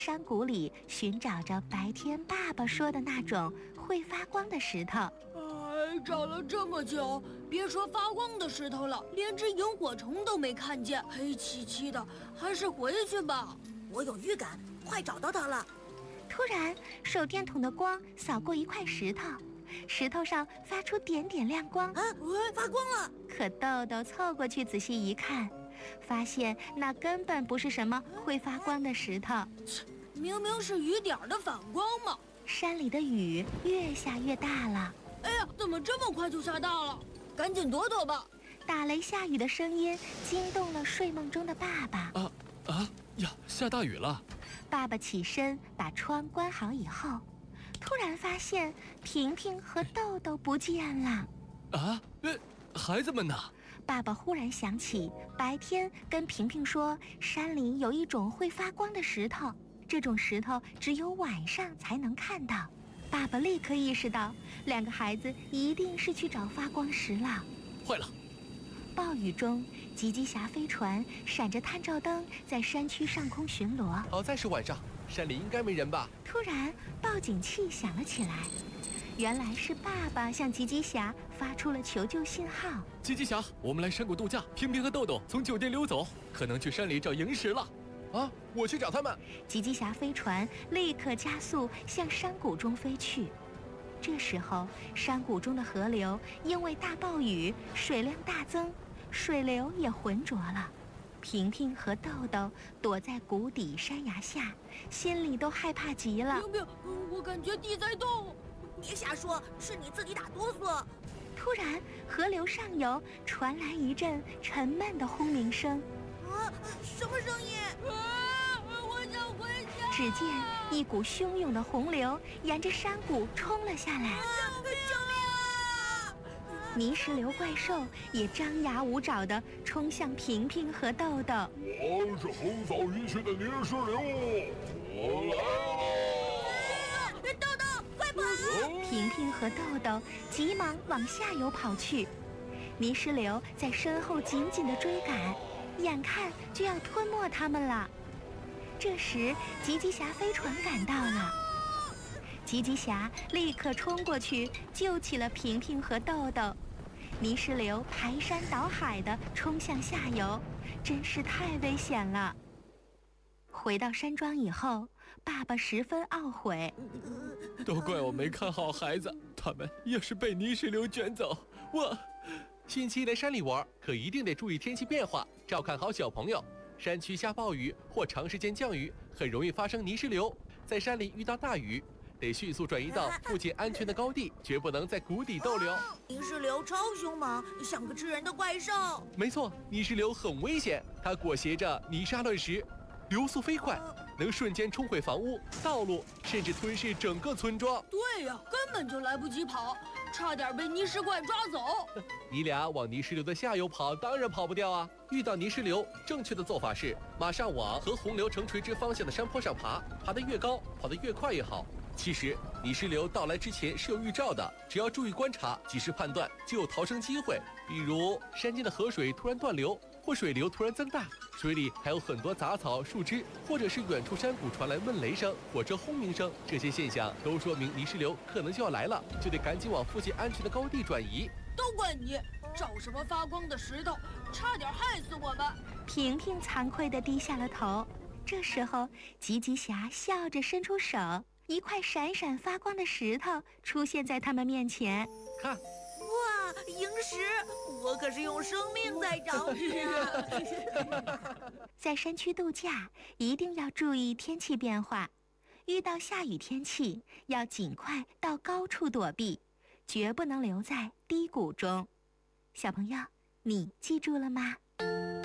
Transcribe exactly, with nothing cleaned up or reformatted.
山谷里寻找着白天爸爸说的那种会发光的石头。 哎，找了这么久，别说发光的石头了，连只萤火虫都没看见，黑漆漆的，还是回去吧。 我有预感，快找到它了。 突然，手电筒的光扫过一块石头，石头上发出点点亮光。 啊，发光了！ 可豆豆凑过去仔细一看，发现那根本不是什么会发光的石头， 明明是雨点的反光嘛！ 山里的雨越下越大了。 哎呀，怎么这么快就下大了？赶紧躲躲吧！ 打雷下雨的声音惊动了睡梦中的爸爸。 啊啊呀！下大雨了！ 爸爸起身把窗关好以后，突然发现平平和豆豆不见了。 啊，呃，孩子们呢？ 爸爸忽然想起白天跟平平说，山里有一种会发光的石头，这种石头只有晚上才能看到。爸爸立刻意识到，两个孩子一定是去找发光石了。 坏了！ 暴雨中，吉吉侠飞船闪着探照灯在山区上空巡逻。 好在是晚上，山里应该没人吧？ 突然，报警器响了起来。原来是爸爸向吉吉侠发出了求救信号。 吉吉侠，我们来山谷度假，平平和豆豆从酒店溜走，可能去山里找萤石了。 啊，我去找他们！ 吉吉侠飞船立刻加速向山谷中飞去。这时候，山谷中的河流因为大暴雨，水量大增，水流也浑浊了。平平和豆豆躲在谷底山崖下，心里都害怕极了。 平平，我感觉地在动。 别瞎说，是你自己打哆嗦。 突然，河流上游传来一阵沉闷的轰鸣声。 啊，什么声音？ 啊，我想回家。 只见一股汹涌的洪流沿着山谷冲了下来。 啊，救命啊！ 泥石流怪兽也张牙舞爪地冲向平平和豆豆。 我是横扫一切的泥石流，我来了！ 豆豆，快跑！ 平平和豆豆急忙往下游跑去，泥石流在身后紧紧地追赶，眼看就要吞没他们了。这时，吉吉侠飞船赶到了，吉吉侠立刻冲过去救起了平平和豆豆。泥石流排山倒海地冲向下游，真是太危险了。回到山庄以后，爸爸十分懊悔， 都怪我没看好孩子，他们要是被泥石流卷走，我…… 星期一来山里玩，可一定得注意天气变化，照看好小朋友。山区下暴雨或长时间降雨，很容易发生泥石流。在山里遇到大雨，得迅速转移到附近安全的高地，绝不能在谷底逗留。 泥石流超凶猛，像个吃人的怪兽。 没错，泥石流很危险，它裹挟着泥沙乱石，流速飞快，能瞬间冲毁房屋、道路，甚至吞噬整个村庄。 对呀，根本就来不及跑，差点被泥石怪抓走。 你俩往泥石流的下游跑，当然跑不掉啊！遇到泥石流，正确的做法是马上往和洪流呈垂直方向的山坡上爬，爬得越高，跑得越快越好。其实泥石流到来之前是有预兆的，只要注意观察，及时判断，就有逃生机会。比如山间的河水突然断流，或水流突然增大，水里还有很多杂草、树枝，或者是远处山谷传来闷雷声、火车轰鸣声，这些现象都说明泥石流可能就要来了，就得赶紧往附近安全的高地转移。 都怪你，找什么发光的石头，差点害死我们。 平平惭愧地低下了头。这时候，吉吉侠笑着伸出手，一块闪闪发光的石头出现在他们面前。 看， 哇，萤石！我可是用生命在找你啊！ 在山区度假，一定要注意天气变化，遇到下雨天气，要尽快到高处躲避，绝不能留在低谷中。小朋友，你记住了吗？